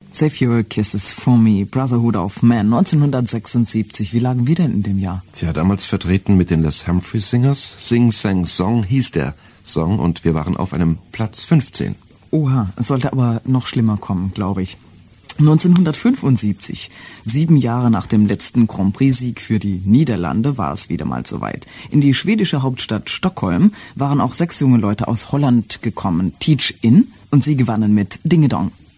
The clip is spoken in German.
Save Your Kisses for Me, Brotherhood of Man, 1976. Wie lagen wir denn in dem Jahr? Tja, damals vertreten mit den Les Humphrey Singers. Sing Sang Song hieß der Song und wir waren auf einem Platz 15. Oha, es sollte aber noch schlimmer kommen, glaube ich. 1975, 7 Jahre nach dem letzten Grand Prix-Sieg für die Niederlande, war es wieder mal soweit. In die schwedische Hauptstadt Stockholm waren auch 6 junge Leute aus Holland gekommen, Teach In, und sie gewannen mit Ding Dong.